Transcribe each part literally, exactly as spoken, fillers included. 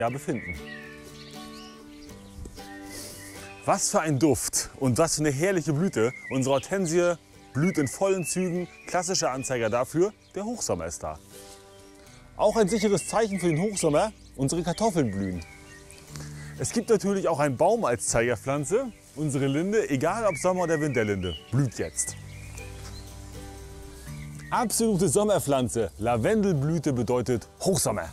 befinden. Was für ein Duft und was für eine herrliche Blüte. Unsere Hortensie blüht in vollen Zügen. Klassischer Anzeiger dafür, der Hochsommer ist da. Auch ein sicheres Zeichen für den Hochsommer, unsere Kartoffeln blühen. Es gibt natürlich auch einen Baum als Zeigerpflanze. Unsere Linde, egal ob Sommer- oder Winterlinde, blüht jetzt. Absolute Sommerpflanze. Lavendelblüte bedeutet Hochsommer.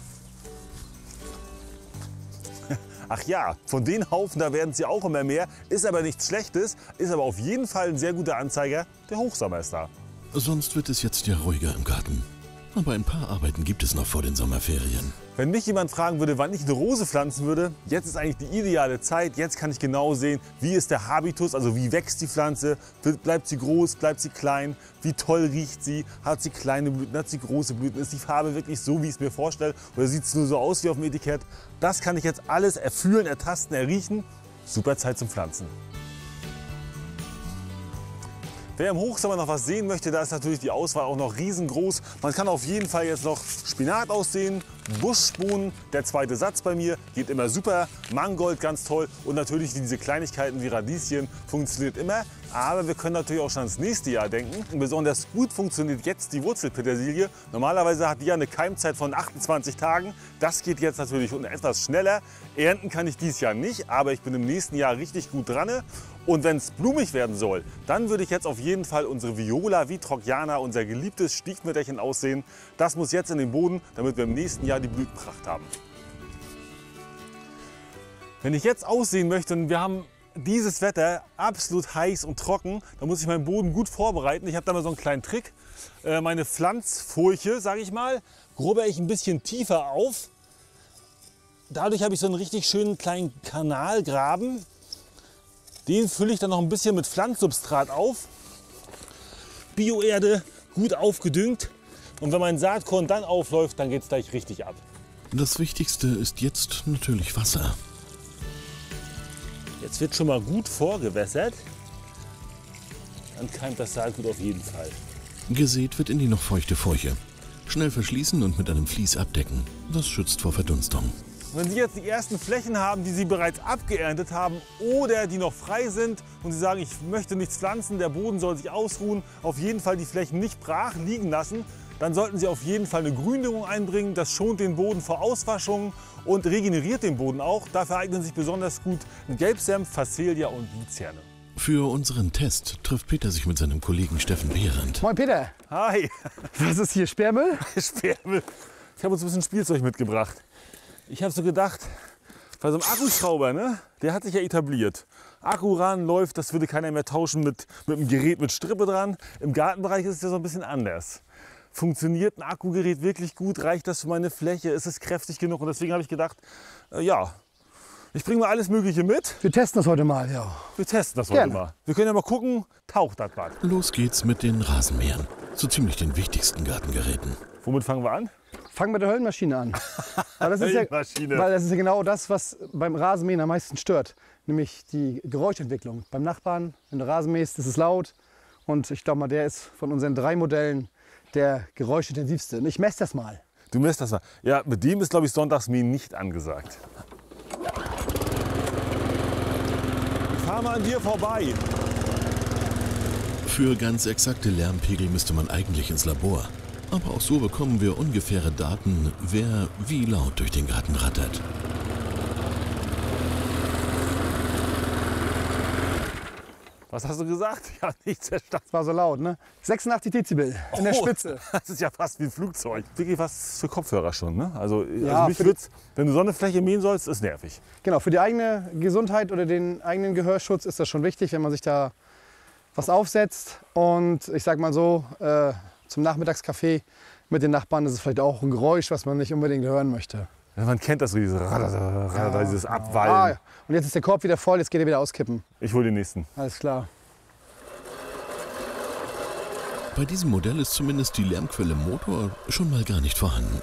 Ach ja, von den Haufen, da werden sie auch immer mehr. Ist aber nichts Schlechtes, ist aber auf jeden Fall ein sehr guter Anzeiger. Der Hochsommer ist da. Sonst wird es jetzt ja ruhiger im Garten. Aber ein paar Arbeiten gibt es noch vor den Sommerferien. Wenn mich jemand fragen würde, wann ich eine Rose pflanzen würde, jetzt ist eigentlich die ideale Zeit. Jetzt kann ich genau sehen, wie ist der Habitus, also wie wächst die Pflanze, bleibt sie groß, bleibt sie klein, wie toll riecht sie, hat sie kleine Blüten, hat sie große Blüten, ist die Farbe wirklich so, wie ich es mir vorstelle, oder sieht es nur so aus wie auf dem Etikett. Das kann ich jetzt alles erfühlen, ertasten, erriechen. Super Zeit zum Pflanzen. Wer im Hochsommer noch was sehen möchte, da ist natürlich die Auswahl auch noch riesengroß. Man kann auf jeden Fall jetzt noch Spinat aussehen, Buschbohnen, der zweite Satz bei mir, geht immer super, Mangold ganz toll und natürlich diese Kleinigkeiten wie Radieschen funktioniert immer. Aber wir können natürlich auch schon ans nächste Jahr denken. Und besonders gut funktioniert jetzt die Wurzelpetersilie. Normalerweise hat die ja eine Keimzeit von achtundzwanzig Tagen. Das geht jetzt natürlich etwas schneller. Ernten kann ich dieses Jahr nicht, aber ich bin im nächsten Jahr richtig gut dran. Und wenn es blumig werden soll, dann würde ich jetzt auf jeden Fall unsere Viola vitrochiana, unser geliebtes Stiefmütterchen, aussehen. Das muss jetzt in den Boden, damit wir im nächsten Jahr die Blütenpracht haben. Wenn ich jetzt aussehen möchte und wir haben dieses Wetter absolut heiß und trocken, dann muss ich meinen Boden gut vorbereiten. Ich habe da mal so einen kleinen Trick. Meine Pflanzfurche, sage ich mal, grubber ich ein bisschen tiefer auf. Dadurch habe ich so einen richtig schönen kleinen Kanalgraben. Den fülle ich dann noch ein bisschen mit Pflanzsubstrat auf. Bioerde, gut aufgedüngt. Und wenn mein Saatkorn dann aufläuft, dann geht es gleich richtig ab. Das Wichtigste ist jetzt natürlich Wasser. Jetzt wird schon mal gut vorgewässert. Dann keimt das Saatgut auf jeden Fall. Gesät wird in die noch feuchte Furche. Schnell verschließen und mit einem Vlies abdecken. Das schützt vor Verdunstung. Wenn Sie jetzt die ersten Flächen haben, die Sie bereits abgeerntet haben oder die noch frei sind und Sie sagen, ich möchte nichts pflanzen, der Boden soll sich ausruhen, auf jeden Fall die Flächen nicht brach liegen lassen, dann sollten Sie auf jeden Fall eine Gründüngung einbringen. Das schont den Boden vor Auswaschungen und regeneriert den Boden auch. Dafür eignen sich besonders gut Gelbsenf, Phacelia und Luzerne. Für unseren Test trifft Peter sich mit seinem Kollegen Steffen Behrendt. Moin Peter. Hi. Was ist hier, Sperrmüll? Sperrmüll. Ich habe uns ein bisschen Spielzeug mitgebracht. Ich habe so gedacht, bei so einem Akkuschrauber, ne, der hat sich ja etabliert. Akku ran, läuft, das würde keiner mehr tauschen mit, mit einem Gerät mit Strippe dran. Im Gartenbereich ist es ja so ein bisschen anders. Funktioniert ein Akkugerät wirklich gut? Reicht das für meine Fläche? Ist es kräftig genug? Und deswegen habe ich gedacht, äh, ja, ich bringe mal alles Mögliche mit. Wir testen das heute mal, ja. Wir testen das heute Gerne. mal. Wir können ja mal gucken, taucht das was? Los geht's mit den Rasenmähern. So ziemlich den wichtigsten Gartengeräten. Womit fangen wir an? Fangen mit der Höllenmaschine an. Weil das, ist ja, Höllenmaschine. weil das ist ja genau das, was beim Rasenmähen am meisten stört. Nämlich die Geräuschentwicklung. Beim Nachbarn, wenn du Rasen mähst, ist es laut. Und ich glaube mal, der ist von unseren drei Modellen der geräuschintensivste. Und ich messe das mal. Du misst das mal. Ja, mit dem ist, glaube ich, Sonntagsmähen nicht angesagt. Ich fahre mal an dir vorbei. Für ganz exakte Lärmpegel müsste man eigentlich ins Labor. Aber auch so bekommen wir ungefähre Daten, wer wie laut durch den Garten rattert. Was hast du gesagt? Ich habe nichts verstanden. Das war so laut, ne? sechsundachtzig Dezibel in der Oh, Spitze. Das ist ja fast wie ein Flugzeug. Wirklich was für Kopfhörer schon, ne? Also, Ja, also mich für wird's, wenn du so eine Fläche mähen sollst, ist nervig. Genau, für die eigene Gesundheit oder den eigenen Gehörschutz ist das schon wichtig, wenn man sich da was aufsetzt. Und ich sag mal so, äh, zum Nachmittagskaffee mit den Nachbarn ist es vielleicht auch ein Geräusch, was man nicht unbedingt hören möchte. Ja, man kennt das so, dieses, Radada, Radada, dieses Abwallen. Ah, ja. Und jetzt ist der Korb wieder voll, jetzt geht er wieder auskippen. Ich hole den nächsten. Alles klar. Bei diesem Modell ist zumindest die Lärmquelle Motor schon mal gar nicht vorhanden.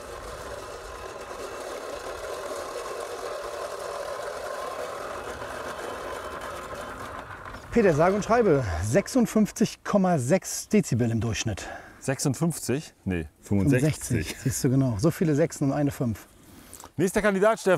Peter, sage und schreibe, sechsundfünfzig Komma sechs Dezibel im Durchschnitt. sechsundfünfzig? Nee, fünfundsechzig. Siehst du genau, so viele Sechsen und eine Fünf. Nächster Kandidat, Stefan.